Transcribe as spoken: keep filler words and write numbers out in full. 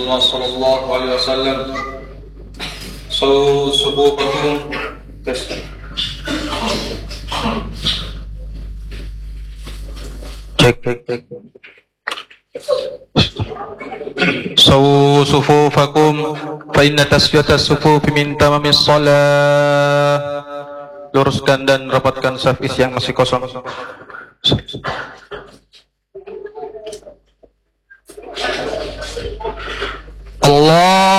Rasulullah sallallahu alaihi wasallam. Sawu subuhakum. Cek cek cek. Sawu sufufakum fa inna tasfiyatas sufufi min tamamis shalah. Luruskan dan rapatkan saf yang masih kosong. Allah